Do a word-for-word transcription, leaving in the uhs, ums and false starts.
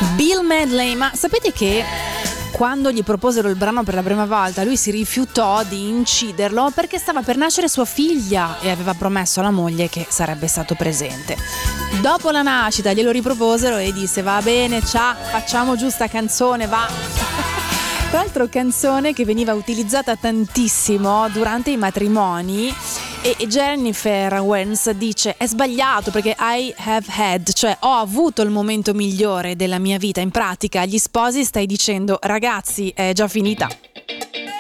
Bill Medley, ma sapete che quando gli proposero il brano per la prima volta lui si rifiutò di inciderlo perché stava per nascere sua figlia e aveva promesso alla moglie che sarebbe stato presente. Dopo la nascita glielo riproposero e disse: va bene, ciao, facciamo giusta canzone, va. Tra l'altro canzone che veniva utilizzata tantissimo durante i matrimoni. E Jennifer Warnes dice: è sbagliato perché I have had, cioè ho avuto il momento migliore della mia vita. In pratica agli sposi stai dicendo: ragazzi, è già finita.